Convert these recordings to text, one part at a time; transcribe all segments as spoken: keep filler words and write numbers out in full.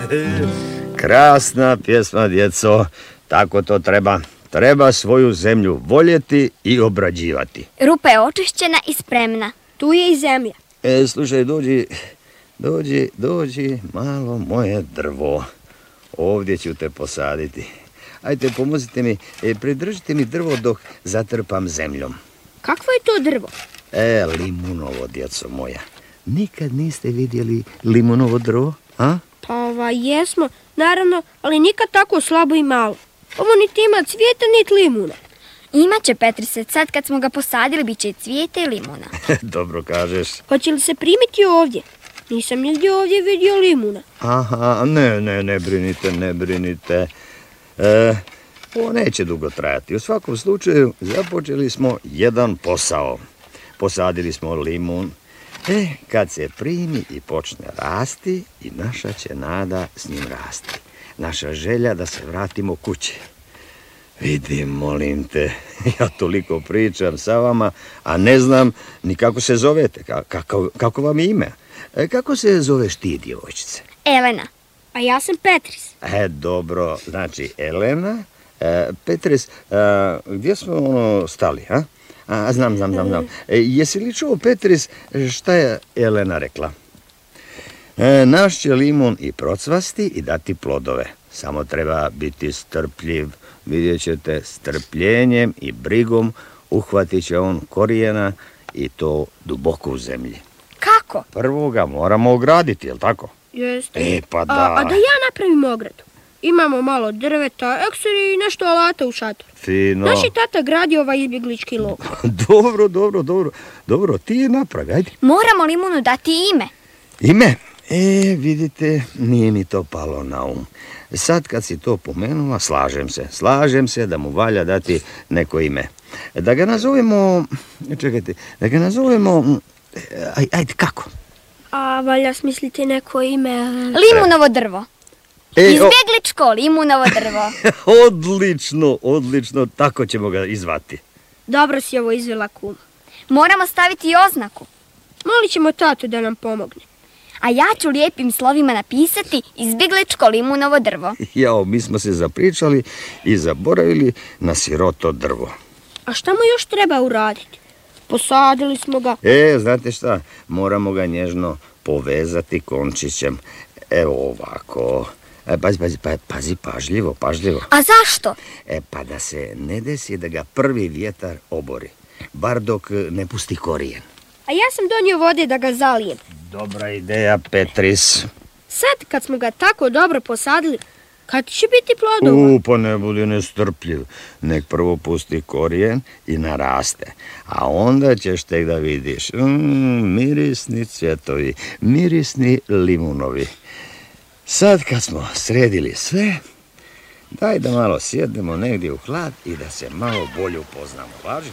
Krasna pjesma, djeco. Tako to treba. Treba svoju zemlju voljeti i obrađivati. Rupa je očišćena i spremna. Tu je i zemlja. E, slušaj, dođi, dođi, dođi malo moje drvo. Ovdje ću te posaditi. Ajde, pomozite mi, e, pridržite mi drvo dok zatrpam zemljom. Kakvo je to drvo? E, limunovo, djeco moja. Nikad niste vidjeli limunovo drvo, a? Pa ova, jesmo, naravno, ali nikad tako slabo i malo. Ovo niti ima cvijeta, niti limuna. Imaće, Petrise, sad kad smo ga posadili, bit će i cvijeta i limuna. Dobro kažeš. Hoće li se primiti ovdje? Nisam nigdje ovdje vidio limuna. Aha, ne, ne, ne brinite, ne brinite. E, ovo neće dugo trajati. U svakom slučaju započeli smo jedan posao. Posadili smo limun. E, kad se primi i počne rasti, i naša će nada s njim rasti. Naša želja da se vratimo kući. Vidim, molim te, ja toliko pričam sa vama, a ne znam ni kako se zovete, kako, kako vam je ime. E, kako se zoveš ti, djevojčice? Elena. A ja sam Petris. E, dobro, znači Elena. E, Petris, a, gdje smo ono stali, a? A, znam, znam, znam, znam. E, jesi li čuo, Petris, šta je Elena rekla? E, naš će limun i procvasti i dati plodove. Samo treba biti strpljiv. Vidjet ćete, strpljenjem i brigom uhvatit će on korijena i to duboko u zemlji. Kako? Prvo ga moramo ograditi, jel tako? Jeste. E, pa da. A, a da ja napravim ogradu? Imamo malo drveta, ekseri i nešto alata u šatoru. Fino. Naš je tata gradi ovaj izbjeglički logor. Dobro, dobro, dobro. Dobro, ti je napravi, ajde. Moramo limunu dati ime. Ime? E, vidite, nije mi to palo na um. Sad kad si to pomenula, slažem se. Slažem se da mu valja dati neko ime. Da ga nazovemo, čekajte, da ga nazovemo, aj, ajde, kako? A valja smisliti neko ime... Limunovo drvo. E, Izbjegličko limunovo drvo. Odlično, odlično, tako ćemo ga izvati. Dobro si ovo izvela, kuma. Moramo staviti i oznaku. Molit ćemo tatu da nam pomogne. A ja ću lijepim slovima napisati izbjegličko limunovo drvo. Jao, mi smo se zapričali i zaboravili na siroto drvo. A šta mu još treba uraditi? Posadili smo ga. E, znate šta, moramo ga nježno povezati končićem. Evo ovako. E, pazi, pazi, pazi, pažljivo, pažljivo. A zašto? E, pa da se ne desi da ga prvi vjetar obori. Bar dok ne pusti korijen. A ja sam donio vode da ga zalijem. Dobra ideja, Petris. Sad, kad smo ga tako dobro posadili, kad će biti plodova? U, pa ne budi nestrpljiv. Nek prvo pusti korijen i naraste. A onda ćeš tek da vidiš. Mm, mirisni cvjetovi, mirisni limunovi. Sad kad smo sredili sve, daj da malo sjednemo negdje u hlad i da se malo bolje upoznamo. Važi?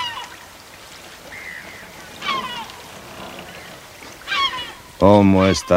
O, moje staro.